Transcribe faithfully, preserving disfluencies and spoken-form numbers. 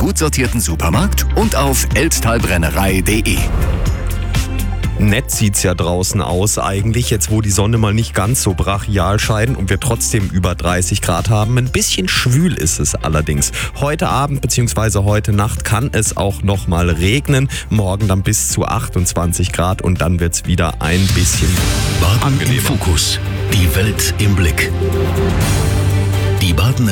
gut sortierten Supermarkt und auf elbtalbrennerei punkt de. Nett sieht's ja draußen aus eigentlich, jetzt wo die Sonne mal nicht ganz so brachial scheint und wir trotzdem über dreißig Grad haben. Ein bisschen schwül ist es allerdings. Heute Abend bzw. heute Nacht kann es auch noch mal regnen. Morgen dann bis zu achtundzwanzig Grad und dann wird's wieder ein bisschen Baden angenehmer. im Fokus. Die Welt im Blick. Die Baden